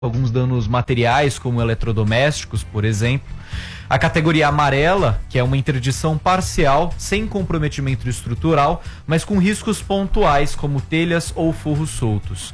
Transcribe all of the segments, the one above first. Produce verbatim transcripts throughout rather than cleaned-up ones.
alguns danos materiais, como eletrodomésticos, por exemplo. A categoria amarela, que é uma interdição parcial, sem comprometimento estrutural, mas com riscos pontuais, como telhas ou forros soltos.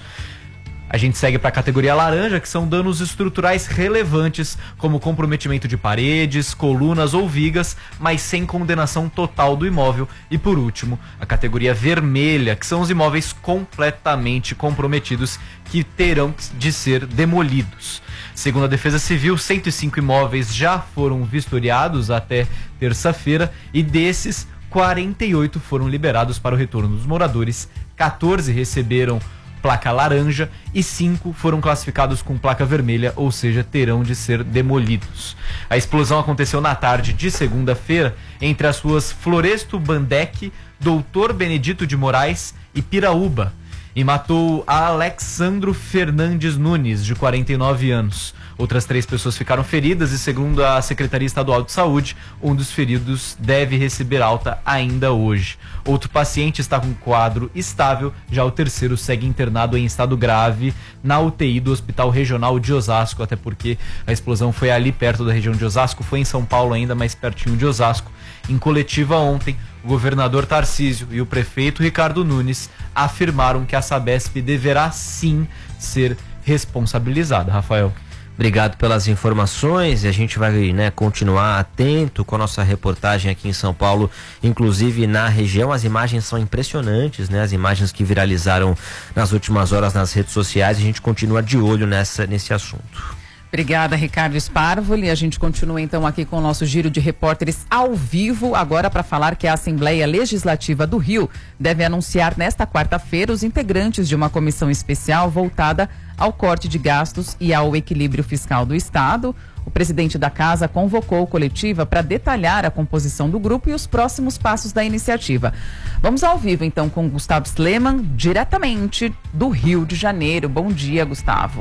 A gente segue para a categoria laranja, que são danos estruturais relevantes, como comprometimento de paredes, colunas ou vigas, mas sem condenação total do imóvel. E por último, a categoria vermelha, que são os imóveis completamente comprometidos, que terão de ser demolidos. Segundo a Defesa Civil, cento e cinco imóveis já foram vistoriados até terça-feira e desses, quarenta e oito foram liberados para o retorno dos moradores, quatorze receberam placa laranja e cinco foram classificados com placa vermelha, ou seja, terão de ser demolidos. A explosão aconteceu na tarde de segunda-feira entre as ruas Floresto Bandeck, Doutor Benedito de Moraes e Piraúba, e matou a Alexandro Fernandes Nunes, de quarenta e nove anos. Outras três pessoas ficaram feridas e, segundo a Secretaria Estadual de Saúde, um dos feridos deve receber alta ainda hoje. Outro paciente está com quadro estável, já o terceiro segue internado em estado grave na U T I do Hospital Regional de Osasco, até porque a explosão foi ali perto da região de Osasco, foi em São Paulo ainda, mais pertinho de Osasco. Em coletiva ontem, o governador Tarcísio e o prefeito Ricardo Nunes afirmaram que a Sabesp deverá sim ser responsabilizada. Rafael. Obrigado pelas informações, e a gente vai, né, continuar atento com a nossa reportagem aqui em São Paulo, inclusive na região. As imagens são impressionantes, né? As imagens que viralizaram nas últimas horas nas redes sociais. A gente continua de olho nessa, nesse assunto. Obrigada, Ricardo Sparvoli. A gente continua então aqui com o nosso giro de repórteres ao vivo, agora para falar que a Assembleia Legislativa do Rio deve anunciar nesta quarta-feira os integrantes de uma comissão especial voltada ao corte de gastos e ao equilíbrio fiscal do Estado. O presidente da casa convocou coletiva para detalhar a composição do grupo e os próximos passos da iniciativa. Vamos ao vivo então com Gustavo Sleman, diretamente do Rio de Janeiro. Bom dia, Gustavo.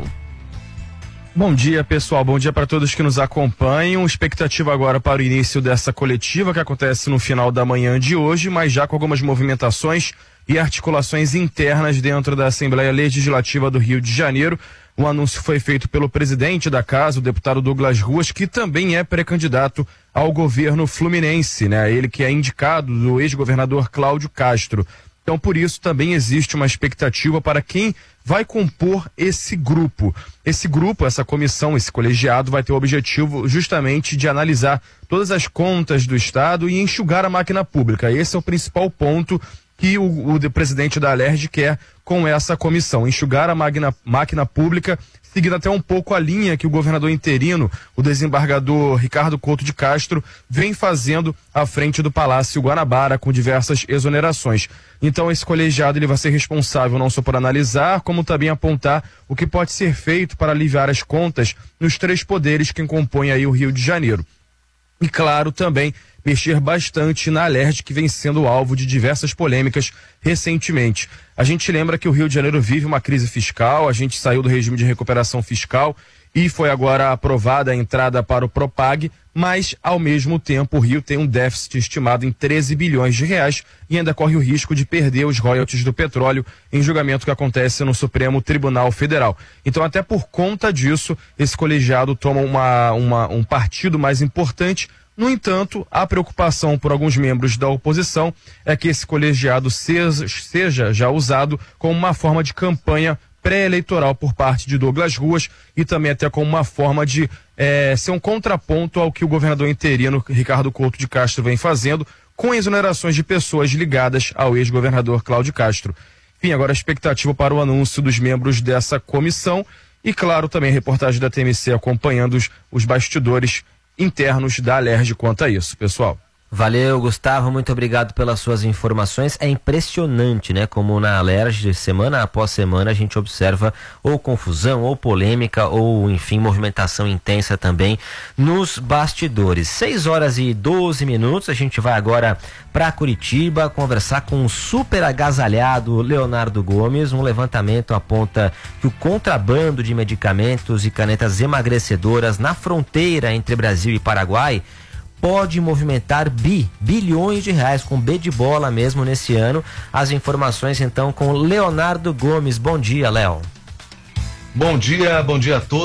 Bom dia, pessoal. Bom dia para todos que nos acompanham. Expectativa agora para o início dessa coletiva que acontece no final da manhã de hoje, mas já com algumas movimentações e articulações internas dentro da Assembleia Legislativa do Rio de Janeiro. O anúncio foi feito pelo presidente da casa, o deputado Douglas Ruas, que também é pré-candidato ao governo fluminense, né? Ele que é indicado do ex-governador Cláudio Castro. Então, por isso, também existe uma expectativa para quem vai compor esse grupo. Esse grupo, essa comissão, esse colegiado vai ter o objetivo justamente de analisar todas as contas do Estado e enxugar a máquina pública. Esse é o principal ponto que o, o presidente da Alerj quer com essa comissão, enxugar a máquina, máquina pública, seguindo até um pouco a linha que o governador interino, o desembargador Ricardo Couto de Castro, vem fazendo à frente do Palácio Guanabara, com diversas exonerações. Então esse colegiado ele vai ser responsável não só por analisar, como também apontar o que pode ser feito para aliviar as contas nos três poderes que compõem aí o Rio de Janeiro. E claro, também mexer bastante na Alerj, que vem sendo alvo de diversas polêmicas recentemente. A gente lembra que o Rio de Janeiro vive uma crise fiscal, a gente saiu do regime de recuperação fiscal e foi agora aprovada a entrada para o Propag, mas ao mesmo tempo o Rio tem um déficit estimado em treze bilhões de reais e ainda corre o risco de perder os royalties do petróleo em julgamento que acontece no Supremo Tribunal Federal. Então, até por conta disso, esse colegiado toma uma, uma, um partido mais importante. No entanto, a preocupação por alguns membros da oposição é que esse colegiado seja, seja já usado como uma forma de campanha pré-eleitoral por parte de Douglas Ruas e também até como uma forma de é, ser um contraponto ao que o governador interino Ricardo Couto de Castro vem fazendo, com exonerações de pessoas ligadas ao ex-governador Cláudio Castro. Enfim, agora a expectativa para o anúncio dos membros dessa comissão e, claro, também a reportagem da T M C acompanhando os, os bastidores internos da Alerj quanto a isso, pessoal. Valeu, Gustavo, muito obrigado pelas suas informações. É impressionante, né, como na Alerj, semana após semana, a gente observa ou confusão, ou polêmica, ou, enfim, movimentação intensa também nos bastidores. seis horas e doze minutos, a gente vai agora para Curitiba conversar com o super agasalhado Leonardo Gomes. Um levantamento aponta que o contrabando de medicamentos e canetas emagrecedoras na fronteira entre Brasil e Paraguai pode movimentar bi, bilhões de reais, com B de bola mesmo nesse ano. As informações então com Leonardo Gomes. Bom dia, Léo. Bom dia, bom dia a todos.